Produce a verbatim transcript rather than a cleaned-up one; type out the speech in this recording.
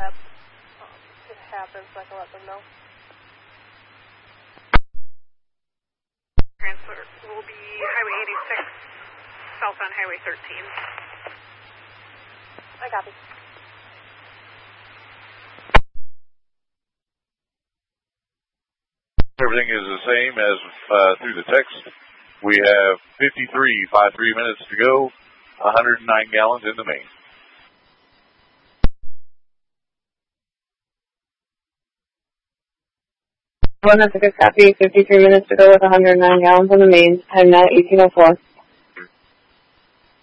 Um, it happens, so I can let them know. Transfer will be Highway eighty-six, south on Highway thirteen. I copy. Everything is the same as uh, through the text. We have fifty-three, five three minutes to go, one hundred nine gallons in the main. One, that's a good copy. fifty-three minutes to go with one hundred nine gallons in the main. Time now eighteen oh four.